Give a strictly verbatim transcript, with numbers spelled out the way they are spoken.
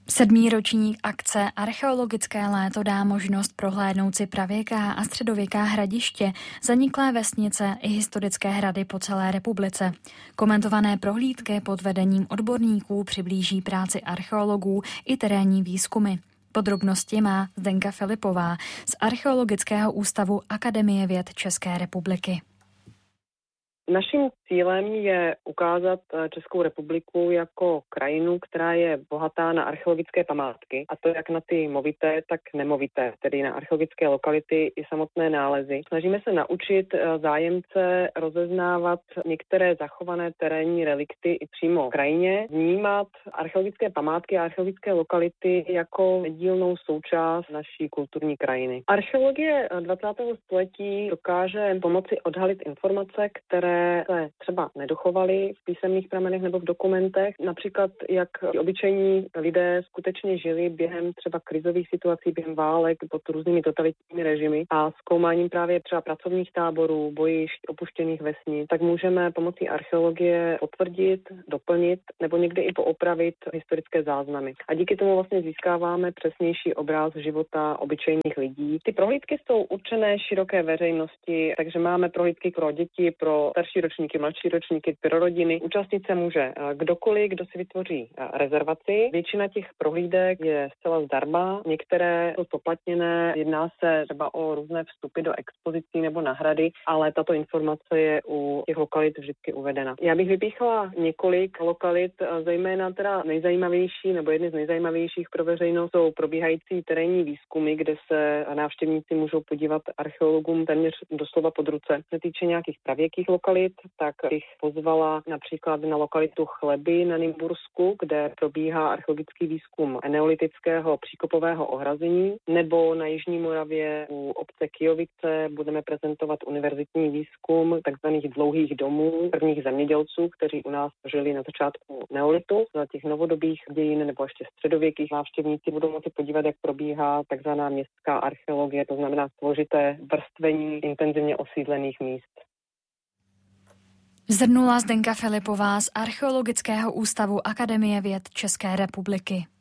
Sedmý ročník akce Archeologické léto dá možnost prohlédnout si pravěká a středověká hradiště, zaniklé vesnice i historické hrady po celé republice. Komentované prohlídky pod vedením odborníků přiblíží práci archeologů i terénní výzkumy. Podrobnosti má Zdenka Filipová z Archeologického ústavu Akademie věd České republiky. Naším cílem je ukázat Českou republiku jako krajinu, která je bohatá na archeologické památky, a to jak na ty movité, tak nemovité, tedy na archeologické lokality i samotné nálezy. Snažíme se naučit zájemce rozeznávat některé zachované terénní relikty i přímo v krajině, vnímat archeologické památky a archeologické lokality jako nedílnou součást naší kulturní krajiny. Archeologie dvacátého století dokáže pomoci odhalit informace, které se třeba nedochovaly v písemných pramenech nebo v dokumentech, například jak obyčejní lidé skutečně žili během třeba krizových situací, během válek pod různými totalitními režimy, a zkoumáním právě třeba pracovních táborů, bojišť, opuštěných vesnic, tak můžeme pomocí archeologie potvrdit, doplnit nebo někdy i poopravit historické záznamy. A díky tomu vlastně získáváme přesnější obraz života obyčejných lidí. Ty prohlídky jsou určené široké veřejnosti, takže máme prohlídky pro děti, pro starší ročníky, mladší ročníky, pro rodiny. Účastnit se může kdokoliv, kdo si vytvoří rezervaci. Většina těch prohlídek je zcela zdarma, některé jsou spoplatněné, jedná se třeba o různé vstupy do expozicí nebo na hrady, ale tato informace je u těch lokalit vždycky uvedena. Já bych vypíchla několik lokalit, zejména teda nejzajímavější nebo jedny z nejzajímavějších pro veřejnost jsou probíhající terénní výzkumy, kde se návštěvníci můžou podívat archeologům téměř doslova pod ruce. Co se týče nějakých pravěkých lokalit, tak bych pozvala například na lokalitu Chleby na Nymbursku, kde probíhá archeologický výzkum neolitického příkopového ohrazení, nebo na Jižní Moravě u obce Kyjovice budeme prezentovat univerzitní výzkum takzvaných dlouhých domů prvních zemědělců, kteří u nás žili na začátku neolitu. Za těch novodobých dějin nebo ještě středověkých návštěvníci budou moci podívat, jak probíhá takzvaná městská archeologie, to znamená složité vrstvení intenzivně osídlených míst. Zhrnula Zdenka Filipová z Archeologického ústavu Akademie věd České republiky.